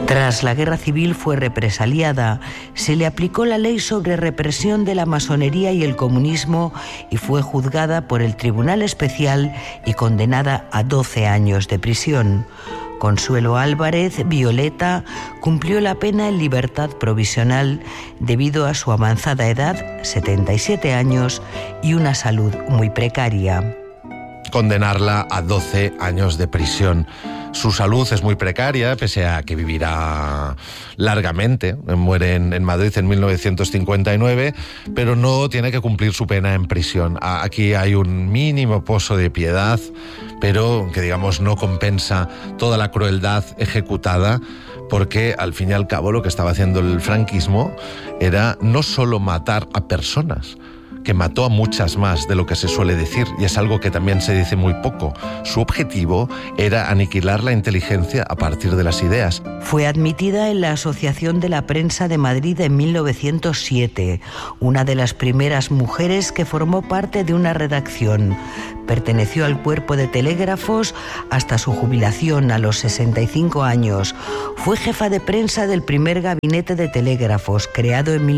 Tras la guerra civil fue represaliada, se le aplicó la ley sobre represión de la masonería y el comunismo y fue juzgada por el Tribunal Especial y condenada a 12 años de prisión. Consuelo Álvarez, Violeta, cumplió la pena en libertad provisional debido a su avanzada edad, 77 años, y una salud muy precaria. Condenarla a 12 años de prisión. Su salud es muy precaria, pese a que vivirá largamente. Muere en Madrid en 1959, pero no tiene que cumplir su pena en prisión. Aquí hay un mínimo pozo de piedad, pero que, digamos, no compensa toda la crueldad ejecutada, porque al fin y al cabo lo que estaba haciendo el franquismo era no solo matar a personas, que mató a muchas más de lo que se suele decir, y es algo que también se dice muy poco. Su objetivo era aniquilar la inteligencia a partir de las ideas. Fue admitida en la Asociación de la Prensa de Madrid en 1907, una de las primeras mujeres que formó parte de una redacción. Perteneció al cuerpo de telégrafos hasta su jubilación a los 65 años. Fue jefa de prensa del primer gabinete de telégrafos, creado en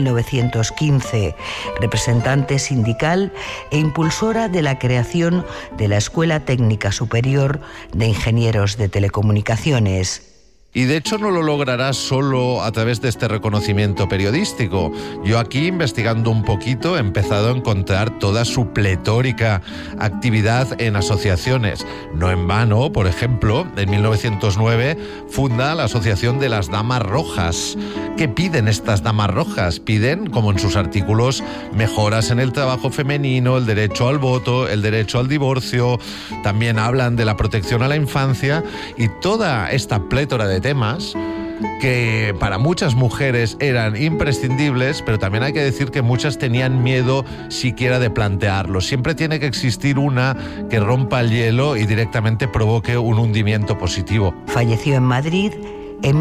1915, representante sindical e impulsora de la creación de la Escuela Técnica Superior de Ingenieros de Telecomunicaciones. Y de hecho no lo logrará solo a través de este reconocimiento periodístico. Yo aquí, investigando un poquito, he empezado a encontrar toda su pletórica actividad en asociaciones. No en vano, por ejemplo, en 1909 funda la Asociación de las Damas Rojas. ¿Qué piden estas Damas Rojas? Piden, como en sus artículos, mejoras en el trabajo femenino, el derecho al voto, el derecho al divorcio. También hablan de la protección a la infancia, y toda esta plétora de temas que para muchas mujeres eran imprescindibles, pero también hay que decir que muchas tenían miedo siquiera de plantearlo. Siempre tiene que existir una que rompa el hielo y directamente provoque un hundimiento positivo. Falleció en Madrid en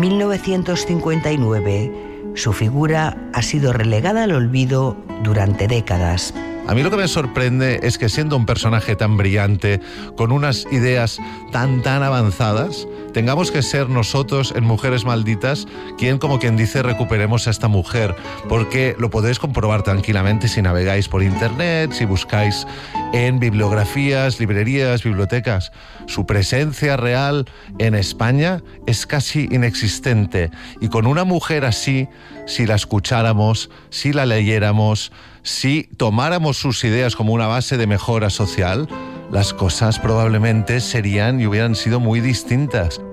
1959. Su figura ha sido relegada al olvido durante décadas. A mí lo que me sorprende es que, siendo un personaje tan brillante, con unas ideas tan avanzadas, tengamos que ser nosotros en Mujeres Malditas como quien dice, recuperemos a esta mujer, porque lo podéis comprobar tranquilamente si navegáis por internet, si buscáis en bibliografías, librerías, bibliotecas. Su presencia real en España es casi inexistente, y con una mujer así, si la escucháramos, si la leyéramos, si tomáramos sus ideas como una base de mejora social, las cosas probablemente serían y hubieran sido muy distintas.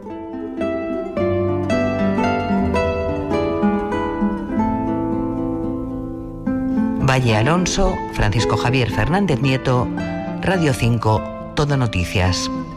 Valle Alonso, Francisco Javier Fernández Nieto, Radio 5, Todo Noticias.